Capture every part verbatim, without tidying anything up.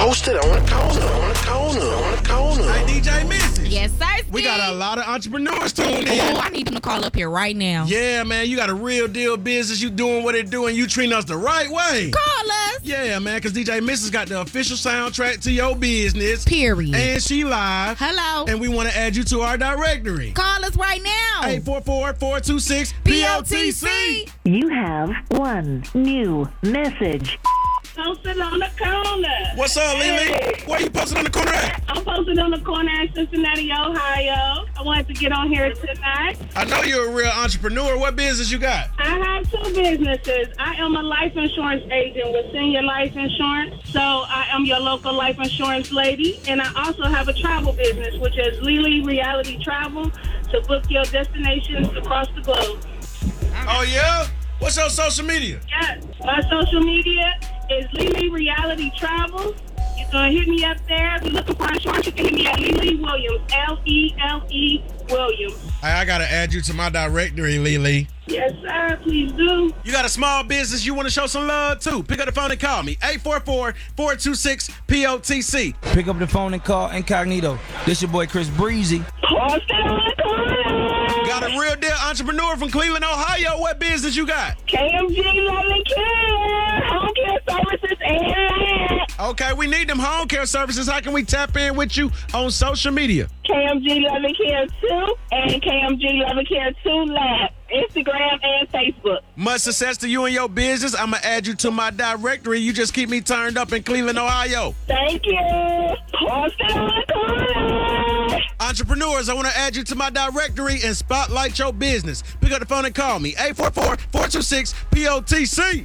Posted on the corner, on the corner, on the corner. Hey, D J Missy. Yes, sir. We got a lot of entrepreneurs tuned in. Oh, I need them to call up here right now. Yeah, man, you got a real deal business. You doing what it doing. You treating us the right way. Call us. Yeah, man, because D J Missus got the official soundtrack to your business. Period. And she live. Hello. And we want to add you to our directory. Call us right now. eight four four, four two six, P O T C. You have one new message. Posted on the corner. What's up, Lily? Hey. Where you posted on the corner at? I'm posted on the corner in Cincinnati, Ohio. I wanted to get on here tonight. I know you're a real entrepreneur. What business you got? I have two businesses. I am a life insurance agent with Senior Life Insurance. So I am your local life insurance lady. And I also have a travel business, which is Lily Reality Travel, to book your destinations across the globe. Oh, yeah? What's your social media? Yes. My social media is Lily Reality Travel. You can hit me up there. If you're looking for insurance, you can hit me at Lily Williams, L E L E Williams. Hey, I got to add you to my directory, Lily. Yes, sir. Please do. You got a small business you want to show some love to? Pick up the phone and call me. eight four four, four two six, P O T C. Pick up the phone and call Incognito. This your boy Chris Breezy. Posted on the corner. Got a real deal entrepreneur from Cleveland, Ohio. What business you got? K M G Loving Care, Home Care Services, and Okay, we need them home care services. How can we tap in with you on social media? K M G Loving Care two and K M G Loving Care two Lab, Instagram and Facebook. Much success to you and your business. I'm going to add you to my directory. You just keep me turned up in Cleveland, Ohio. Thank you. Posted on the corner. Entrepreneurs, I want to add you to my directory and spotlight your business. Pick up the phone and call me. eight four four, four two six, P O T C.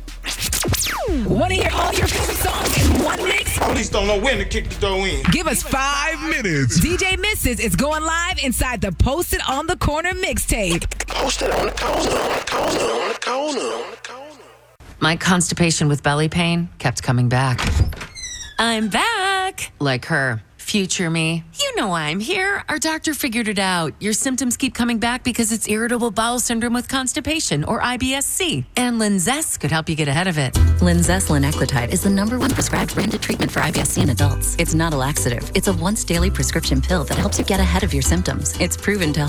Want to hear all your favorite songs in one mix? Police don't know when to kick the door in. Give us five minutes. D J Missus is going live inside the Posted on the Corner mixtape. Posted on the corner, on the corner, on the corner, on the corner. My constipation with belly pain kept coming back. I'm back. Like her. Future me. You know why I'm here. Our doctor figured it out. Your symptoms keep coming back because it's irritable bowel syndrome with constipation, or I B S C. And Linzess could help you get ahead of it. Linzess linaclotide is the number one prescribed branded treatment for I B S C in adults. It's not a laxative. It's a once daily prescription pill that helps you get ahead of your symptoms. It's proven to